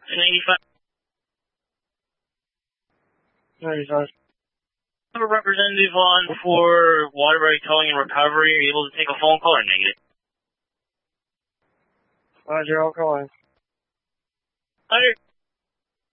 95. 95. A representative on for Waterbury Towing and Recovery. Are you able to take a phone call or negative? Roger, I'll call in. 100.